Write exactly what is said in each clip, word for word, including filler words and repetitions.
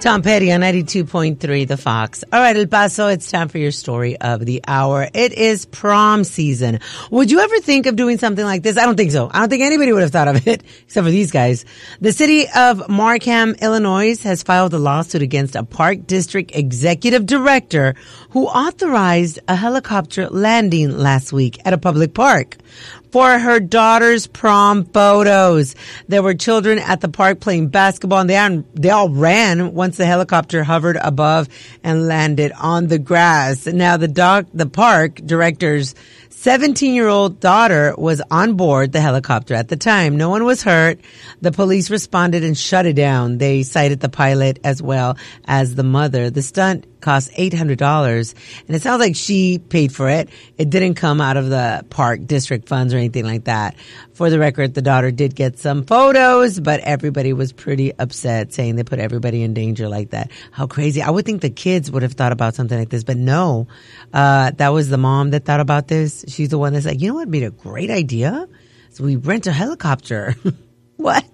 Tom Petty on ninety-two point three The Fox. All right, El Paso, it's time for your story of the hour. It is prom season. Would you ever think of doing something like this? I don't think so. I don't think anybody would have thought of it, except for these guys. The city of Markham, Illinois, has filed a lawsuit against a Park District executive director who authorized a helicopter landing last week at a public park for her daughter's prom photos. There were children at the park playing basketball, and they, they all ran once the helicopter hovered above and landed on the grass. Now, the doc, the park director's seventeen-year-old daughter was on board the helicopter at the time. No one was hurt. The police responded and shut it down. They cited the pilot as well as the mother. The stunt cost eight hundred dollars, and it sounds like she paid for it. It didn't come out of the park district funds or anything like that. For the record, the daughter did get some photos, but everybody was pretty upset, saying they put everybody in danger like that. How crazy. I would think the kids would have thought about something like this, but no. Uh, that was the mom that thought about this. She's the one that's like, you know what would be a great idea? So we rent a helicopter. What?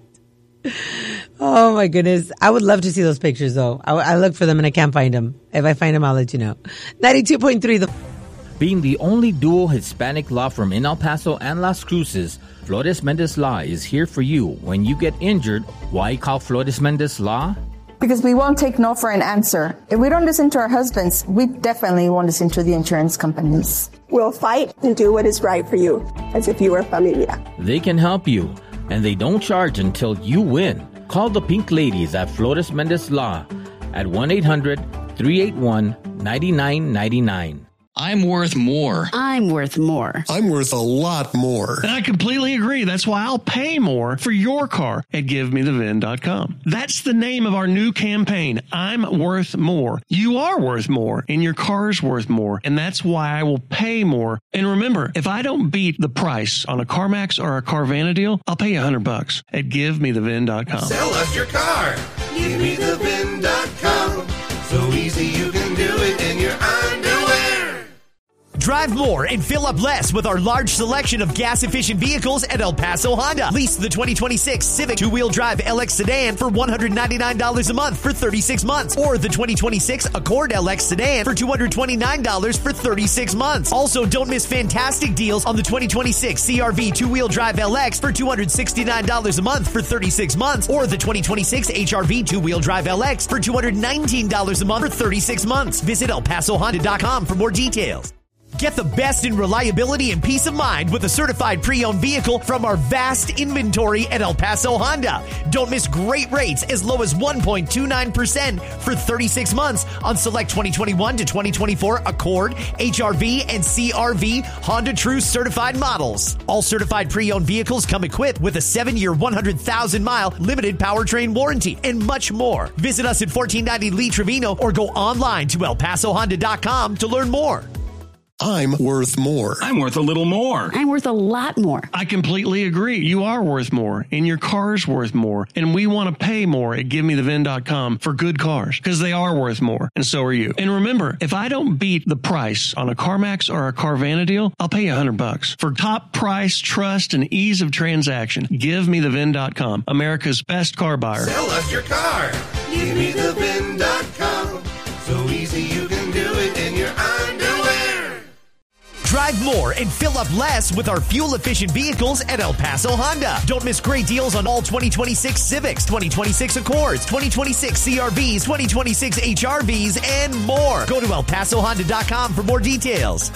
Oh my goodness. I would love to see those pictures though. I, I look for them and I can't find them. If I find them, I'll let you know. ninety-two point three The Being the only dual Hispanic law firm in El Paso and Las Cruces, Flores Mendez Law is here for you. When you get injured, why call Flores Mendez Law? Because we won't take no for an answer. If we don't listen to our husbands, we definitely won't listen to the insurance companies. We'll fight and do what is right for you, as if you were familia. They can help you, and they don't charge until you win. Call the Pink Ladies at Flores Mendez Law at one eight hundred, three eight one, nine nine nine nine. I'm worth more. I'm worth more. I'm worth a lot more. And I completely agree. That's why I'll pay more for your car at give me the V I N dot com. That's the name of our new campaign. I'm worth more. You are worth more, and your car's worth more. And that's why I will pay more. And remember, if I don't beat the price on a CarMax or a Carvana deal, I'll pay you a hundred bucks at give me the V I N dot com. Sell us your car. give me the V I N dot com. So easy you can do it in your underwear. Drive more and fill up less with our large selection of gas-efficient vehicles at El Paso Honda. Lease the twenty twenty-six Civic two-wheel drive L X sedan for one hundred ninety-nine dollars a month for thirty-six months. Or the twenty twenty-six Accord L X sedan for two hundred twenty-nine dollars for thirty-six months. Also, don't miss fantastic deals on the twenty twenty-six C R V two-wheel drive L X for two hundred sixty-nine dollars a month for thirty-six months. Or the twenty twenty-six H R V two-wheel drive L X for two hundred nineteen dollars a month for thirty-six months. Visit El Paso Honda dot com for more details. Get the best in reliability and peace of mind with a certified pre-owned vehicle from our vast inventory at El Paso Honda. Don't miss great rates as low as one point two nine percent for thirty-six months on select twenty twenty-one to twenty twenty-four Accord, H R V, and C R V Honda True certified models. All certified pre-owned vehicles come equipped with a seven-year, one hundred thousand mile limited powertrain warranty and much more. Visit us at fourteen ninety Lee Trevino or go online to El Paso Honda dot com to learn more. I'm worth more. I'm worth a little more. I'm worth a lot more. I completely agree. You are worth more, and your car's worth more. And we want to pay more at give me the V I N dot com for good cars, because they are worth more, and so are you. And remember, if I don't beat the price on a CarMax or a Carvana deal, I'll pay you a hundred bucks. For top price, trust, and ease of transaction, give me the V I N dot com, America's best car buyer. Sell us your car. give me the V I N dot com. So easy you can do it in your underwear. Drive more and fill up less with our fuel-efficient vehicles at El Paso Honda. Don't miss great deals on all twenty twenty-six Civics, twenty twenty-six Accords, twenty twenty-six C R Vs, twenty twenty-six H R Vs, and more. Go to El Paso Honda dot com for more details.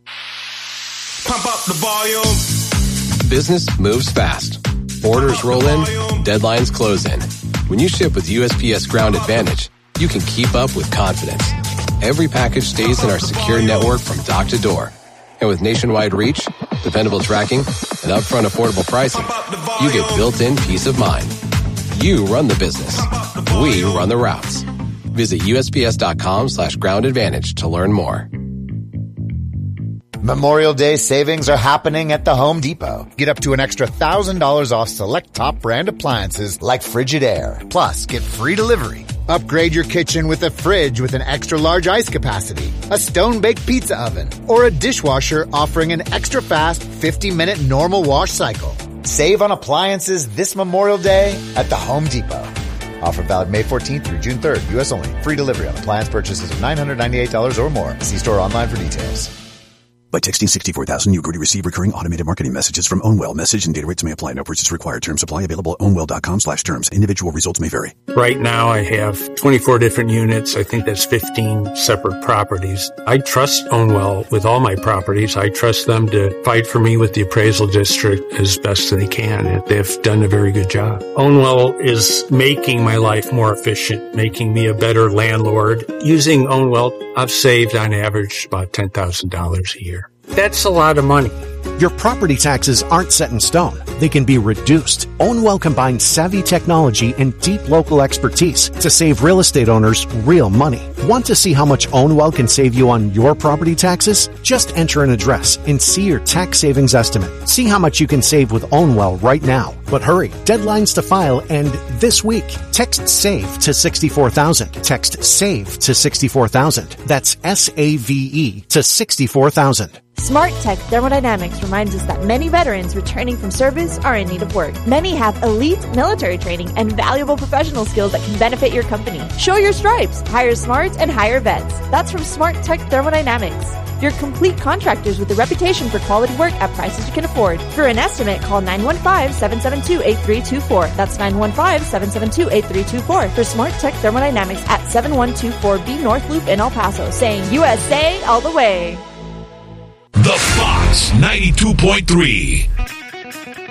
Pump up the volume. Business moves fast. Orders roll in, deadlines close in. When you ship with U S P S Ground Advantage, you can keep up with confidence. Every package stays in our secure network from dock to door. And with nationwide reach, dependable tracking, and upfront affordable pricing, you get built-in peace of mind. You run the business. We run the routes. Visit U S P S dot com slash ground advantage to learn more. Memorial Day savings are happening at the Home Depot. Get up to an extra one thousand dollars off select top brand appliances like Frigidaire. Plus, get free delivery. Upgrade your kitchen with a fridge with an extra large ice capacity, a stone-baked pizza oven, or a dishwasher offering an extra fast fifty minute normal wash cycle. Save on appliances this Memorial Day at the Home Depot. Offer valid May fourteenth through June third. U S only. Free delivery on appliance purchases of nine hundred ninety-eight dollars or more. See store online for details. By texting sixty-four thousand, you agree to receive recurring automated marketing messages from Ownwell. Message and data rates may apply. No purchase required. Terms apply. Available at ownwell.com slash terms. Individual results may vary. Right now I have twenty-four different units. I think that's fifteen separate properties. I trust Ownwell with all my properties. I trust them to fight for me with the appraisal district as best they can. They've done a very good job. Ownwell is making my life more efficient, making me a better landlord. Using Ownwell, I've saved on average about ten thousand dollars a year. That's a lot of money. Your property taxes aren't set in stone. They can be reduced. Ownwell combines savvy technology and deep local expertise to save real estate owners real money. Want to see how much Ownwell can save you on your property taxes? Just enter an address and see your tax savings estimate. See how much you can save with Ownwell right now. But hurry, deadlines to file end this week. Text SAVE to sixty-four thousand. Text SAVE to sixty-four thousand. That's S A V E to sixty-four thousand. Smart Tech Thermodynamics reminds us that many veterans returning from service are in need of work. Many have elite military training and valuable professional skills that can benefit your company. Show your stripes. Hire smart and hire vets. That's from Smart Tech Thermodynamics. Your complete contractors with a reputation for quality work at prices you can afford. For an estimate, call nine one five, seven seven two, eight three two four. That's nine one five, seven seven two, eight three two four. For Smart Tech Thermodynamics at seven one two four B North Loop in El Paso, saying U S A all the way. The Fox ninety-two point three.